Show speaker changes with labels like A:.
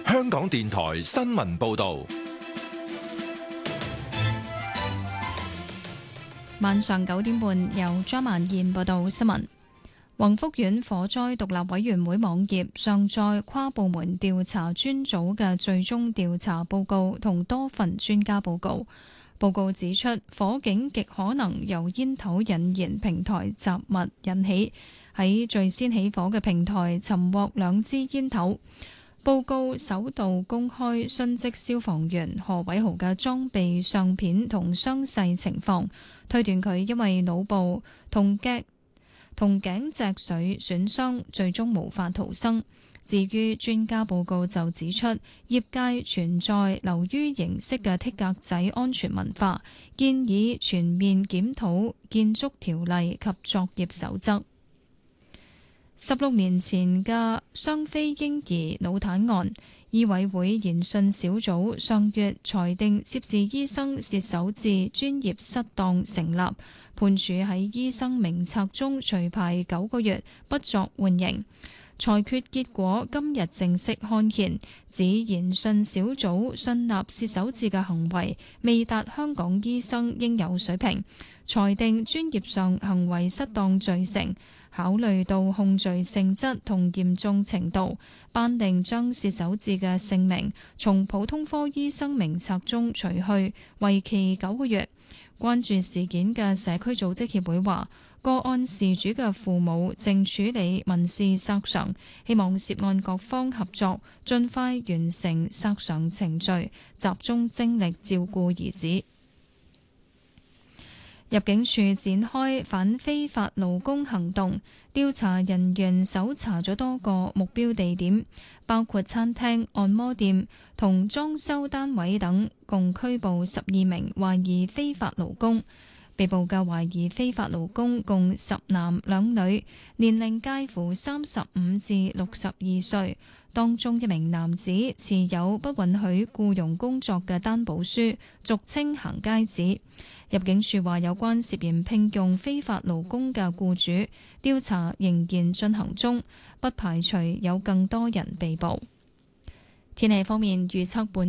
A: 香港電台新聞報道。
B: 晚上9點半，由張曼燕報道新聞。宏福苑火災獨立委員會網頁上載跨部門調查專組嘅最終調查報告同多份專家報告。報告指出，火警極可能由煙頭引燃平台雜物引起。喺最先起火嘅平台尋獲2支煙頭。報告首度公開殉職消防員何偉豪嘅裝備相片同傷勢情況，推斷佢因為腦部同頸脊髓損傷，最終無法逃生。至於專家報告就指出，業界存在流於形式嘅剔格仔安全文化，建議全面檢討建築條例及作業守則。16年前嘅雙非嬰兒腦癱案，醫委會研訊小組上月裁定涉事醫生涉手至專業失當成立，判處喺醫生名冊中除牌9個月，不作緩刑。裁決結果今日正式刊憲，指研訊小組信納涉手至嘅行為未達香港醫生應有水平，裁定專業上行為失當罪成。考慮到控罪性質同嚴重程度，頒令將涉手至嘅姓名從普通科醫生名冊中除去，為期9個月。關注事件嘅社區組織協會話，個案事主嘅父母正處理民事索償，希望涉案各方合作，盡快完成索償程序，集中精力照顧兒子。入境處展開反非法勞工行動，調查人員搜查咗多個目標地點，包括餐廳、按摩店同裝修單位等，共拘捕12名懷疑非法勞工。被捕嘅懷疑非法勞工共10男2女，年齡介乎35至62歲。當中1名男子持有不允許僱傭工作嘅擔保書，俗稱行街紙。入境處話，有關涉嫌聘用非法勞工嘅僱主，調查仍然進行中，不排除有更多人被捕。天氣方面預測本